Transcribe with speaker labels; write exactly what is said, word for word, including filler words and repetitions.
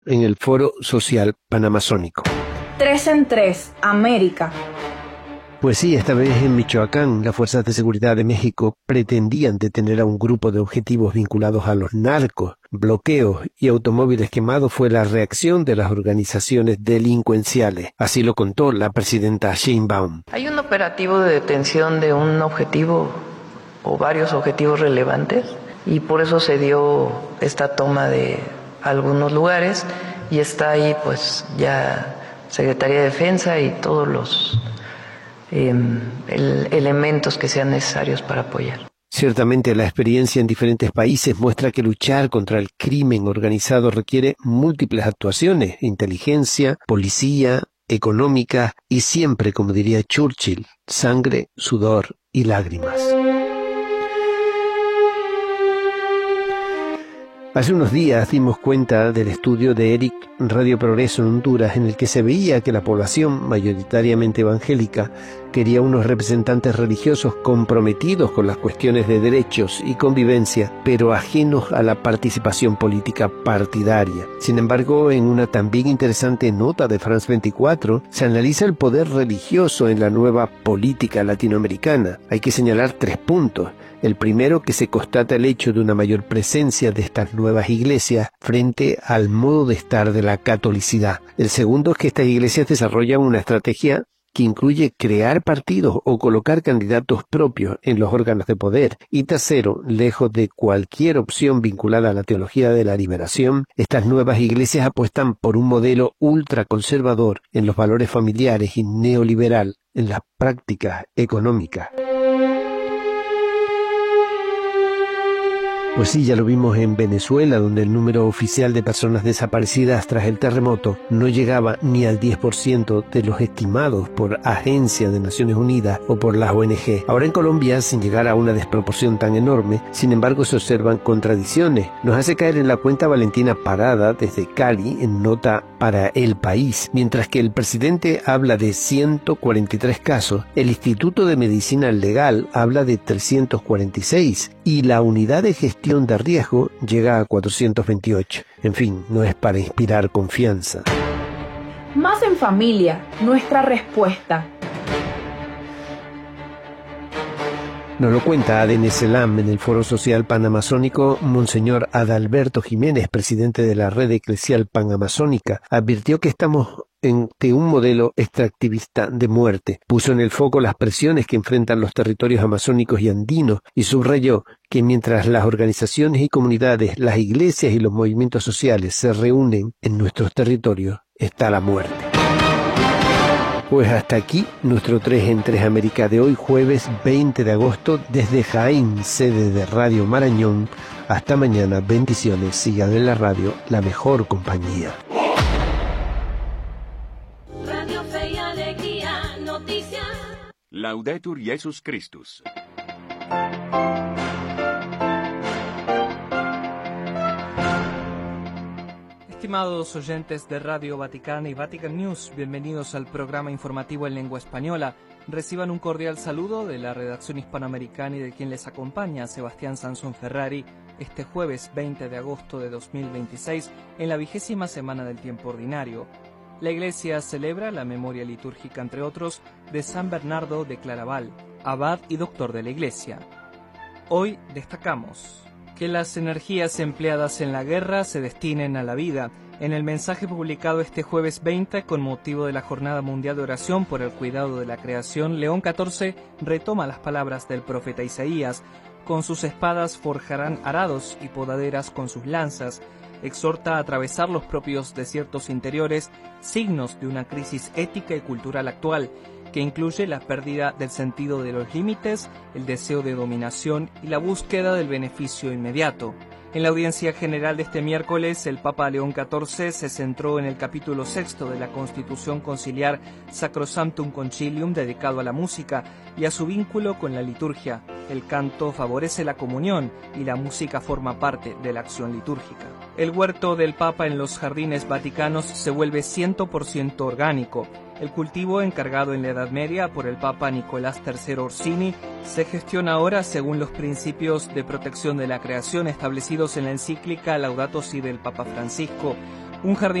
Speaker 1: en el Foro Social Panamazónico.
Speaker 2: Tres en tres, América.
Speaker 1: Pues sí, esta vez en Michoacán, las Fuerzas de Seguridad de México pretendían detener a un grupo de objetivos vinculados a los narcos. Bloqueos y automóviles quemados fue la reacción de las organizaciones delincuenciales. Así lo contó la presidenta Sheinbaum.
Speaker 3: Hay un operativo de detención de un objetivo o varios objetivos relevantes y por eso se dio esta toma de algunos lugares y está ahí pues ya Secretaría de Defensa y todos los Eh, el, elementos que sean necesarios para apoyar.
Speaker 1: Ciertamente la experiencia en diferentes países muestra que luchar contra el crimen organizado requiere múltiples actuaciones, inteligencia, policía, económica y siempre, como diría Churchill, sangre, sudor y lágrimas. Hace unos días dimos cuenta del estudio de Eric Radio Progreso en Honduras, en el que se veía que la población, mayoritariamente evangélica, quería unos representantes religiosos comprometidos con las cuestiones de derechos y convivencia, pero ajenos a la participación política partidaria. Sin embargo, en una también interesante nota de France veinticuatro, se analiza el poder religioso en la nueva política latinoamericana. Hay que señalar tres puntos. El primero, que se constata el hecho de una mayor presencia de estas nuevas iglesias frente al modo de estar de la catolicidad. El segundo es que estas iglesias desarrollan una estrategia que incluye crear partidos o colocar candidatos propios en los órganos de poder. Y tercero, lejos de cualquier opción vinculada a la teología de la liberación, estas nuevas iglesias apuestan por un modelo ultraconservador en los valores familiares y neoliberal en las prácticas económicas. Pues sí, ya lo vimos en Venezuela, donde el número oficial de personas desaparecidas tras el terremoto no llegaba ni al diez por ciento de los estimados por agencias de Naciones Unidas o por las O N G. Ahora en Colombia, sin llegar a una desproporción tan enorme, sin embargo se observan contradicciones. Nos hace caer en la cuenta Valentina Parada desde Cali en nota para El País. Mientras que el presidente habla de ciento cuarenta y tres casos, el Instituto de Medicina Legal habla de trescientos cuarenta y seis y la Unidad de Gestión de Riesgo llega a cuatrocientos veintiocho. En fin, no es para inspirar confianza.
Speaker 2: Más en familia, nuestra respuesta.
Speaker 1: Nos lo cuenta A D N Selam en el Foro Social Panamazónico. Monseñor Adalberto Jiménez, presidente de la Red Eclesial Panamazónica, advirtió que estamos ante un modelo extractivista de muerte. Puso en el foco las presiones que enfrentan los territorios amazónicos y andinos y subrayó que mientras las organizaciones y comunidades, las iglesias y los movimientos sociales se reúnen en nuestros territorios, está la muerte. Pues hasta aquí nuestro tres en tres América de hoy, jueves veinte de agosto, desde Jaén, sede de Radio Marañón. Hasta mañana, bendiciones, sigan en la radio, la mejor compañía.
Speaker 4: Radio Fe y Alegría, noticias.
Speaker 5: Laudetur Jesus Christus.
Speaker 6: Estimados oyentes de Radio Vaticana y Vatican News, bienvenidos al programa informativo en lengua española. Reciban un cordial saludo de la redacción hispanoamericana y de quien les acompaña, Sebastián Sansón Ferrari, este jueves veinte de agosto de dos mil veintiséis, en la vigésima semana del tiempo ordinario. La Iglesia celebra la memoria litúrgica, entre otros, de San Bernardo de Claraval, abad y doctor de la Iglesia. Hoy destacamos que las energías empleadas en la guerra se destinen a la vida. En el mensaje publicado este jueves veinte con motivo de la Jornada Mundial de Oración por el Cuidado de la Creación, León catorce retoma las palabras del profeta Isaías: con sus espadas forjarán arados y podaderas con sus lanzas. Exhorta a atravesar los propios desiertos interiores, signos de una crisis ética y cultural actual, que incluye la pérdida del sentido de los límites, el deseo de dominación y la búsqueda del beneficio inmediato. En la audiencia general de este miércoles, el Papa León catorce se centró en el capítulo sexto de la Constitución Conciliar Sacrosanctum Concilium, dedicado a la música y a su vínculo con la liturgia. El canto favorece la comunión y la música forma parte de la acción litúrgica. El huerto del Papa en los jardines vaticanos se vuelve cien por ciento orgánico. El cultivo, encargado en la Edad Media por el Papa Nicolás tercero Orsini, se gestiona ahora según los principios de protección de la creación establecidos en la encíclica Laudato Si del Papa Francisco, Un jardín